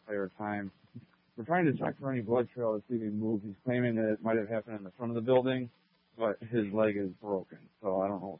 entire time. We're trying to check for any blood trail to see if he moved. He's claiming that it might have happened in the front of the building, but his leg is broken, so I don't know